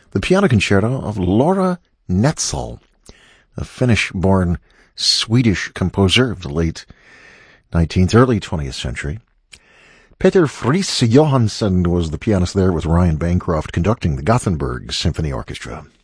the piano concerto of Laura Netzel, a Finnish-born Swedish composer of the late 19th, early 20th century. Peter Friis Johansson was the pianist there, with Ryan Bancroft conducting the Gothenburg Symphony Orchestra.